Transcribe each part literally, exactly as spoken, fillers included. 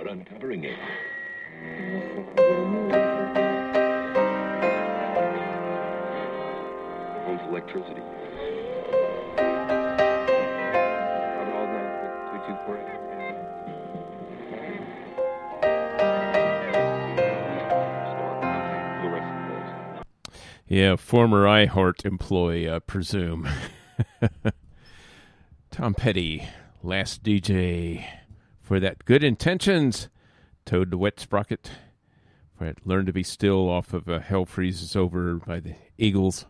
We're uncovering it. Holds electricity. Yeah, former iHeart employee, I presume. Tom Petty, last D J for that Good Intentions. Toad the Wet Sprocket. For that Learn to Be Still off of uh, Hell Freezes Over by the Eagles.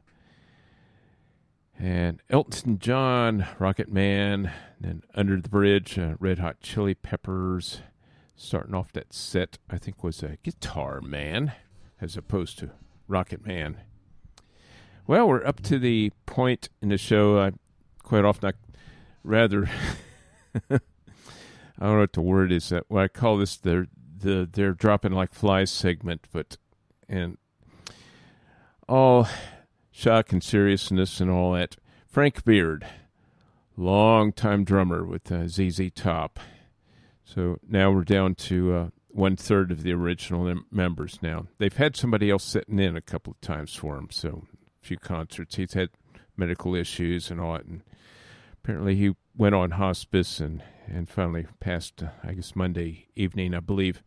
And Elton John, Rocket Man. Then Under the Bridge, uh, Red Hot Chili Peppers. Starting off that set, I think, was a Guitar Man as opposed to Rocket Man. Well, we're up to the point in the show. I quite often, I rather, I don't know what the word is. That what I call this the the they're dropping like flies segment, but and all shock and seriousness and all that. Frank Beard, long-time drummer with uh, Z Z Top. So now we're down to uh, one third of the original mem- members. Now they've had somebody else sitting in a couple of times for him. So. Few concerts. He's had medical issues and all that, and apparently he went on hospice and, and finally passed, uh, I guess, Monday evening, I believe.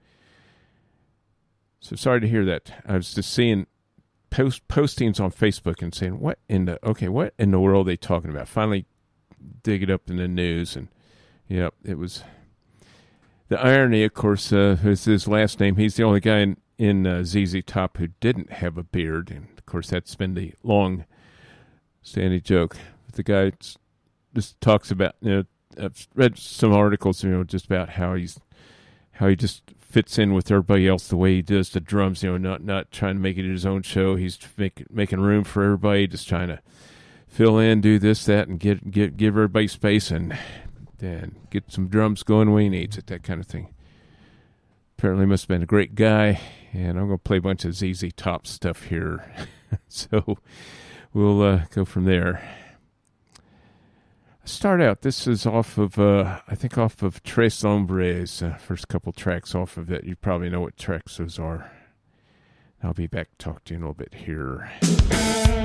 So sorry to hear that. I was just seeing post postings on Facebook and saying, what in the, okay, what in the world are they talking about? Finally dig it up in the news, and, yep, it was, the irony, of course, uh, is his last name. He's the only guy in, in uh, Z Z Top who didn't have a beard, and of course, that's been the long-standing joke. The guy just talks about, you know, I've read some articles, you know, just about how he's, how he just fits in with everybody else the way he does the drums, you know, not not trying to make it his own show. He's make, making room for everybody, just trying to fill in, do this, that, and get get give everybody space and then get some drums going when he needs it, that kind of thing. Apparently must have been a great guy, and I'm going to play a bunch of Z Z Top stuff here. So we'll uh, go from there. Start out, this is off of, uh, I think off of Tres Hombres, uh, first couple tracks off of it. You probably know what tracks those are. I'll be back to talk to you in a little bit here.